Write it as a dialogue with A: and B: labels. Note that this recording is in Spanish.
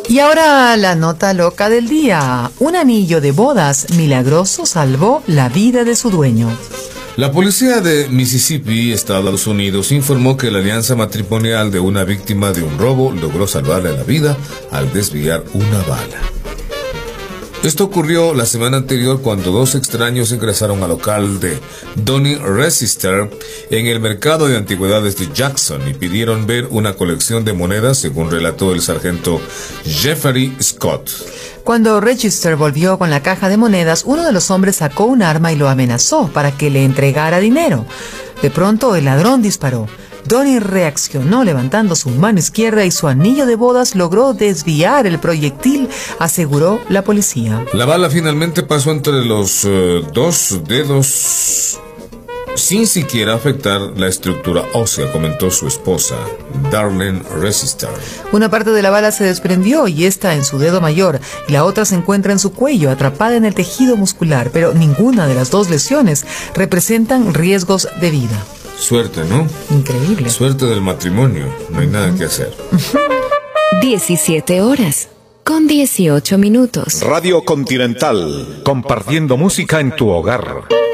A: Y ahora la nota loca del día. Un anillo de bodas milagroso salvó la vida de su dueño.
B: La policía de Mississippi, Estados Unidos, informó que la alianza matrimonial de una víctima de un robo logró salvarle la vida al desviar una bala. Esto ocurrió la semana anterior cuando dos extraños ingresaron al local de Donny Register en el mercado de antigüedades de Jackson y pidieron ver una colección de monedas, según relató el sargento Jeffrey Scott.
A: Cuando Register volvió con la caja de monedas, uno de los hombres sacó un arma y lo amenazó para que le entregara dinero. De pronto el ladrón disparó. Donny reaccionó levantando su mano izquierda y su anillo de bodas logró desviar el proyectil, aseguró la policía.
B: La bala finalmente pasó entre los dos dedos sin siquiera afectar la estructura ósea, comentó su esposa, Darlene Register.
A: Una parte de la bala se desprendió y está en su dedo mayor, y la otra se encuentra en su cuello, atrapada en el tejido muscular, pero ninguna de las dos lesiones representan riesgos de vida.
B: Suerte, ¿no?
A: Increíble.
B: Suerte del matrimonio, no hay nada que hacer.
C: 17 horas, con 18 minutos.
D: Radio Continental, compartiendo música en tu hogar.